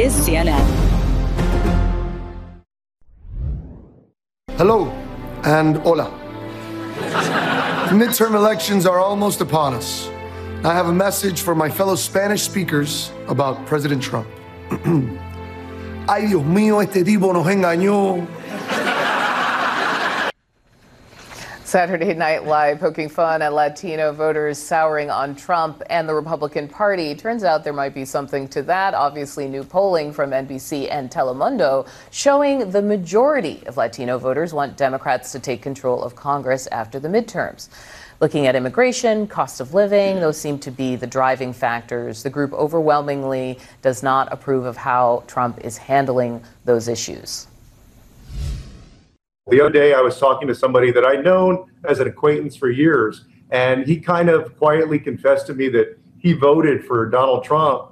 is CNN. Hello and hola. The midterm elections are almost upon us. I have a message for my fellow Spanish speakers about President Trump. Ay, Dios mío, este tipo nos engañó. Saturday Night Live poking fun at Latino voters souring on Trump and the Republican Party. Turns out there might be something to that. Obviously, new polling from NBC and Telemundo showing the majority of Latino voters want Democrats to take control of Congress after the midterms. Looking at immigration, cost of living, those seem to be the driving factors. The group overwhelmingly does not approve of how Trump is handling those issues. The other day, I was talking to somebody that I'd known as an acquaintance for years, and he kind of quietly confessed to me that he voted for Donald Trump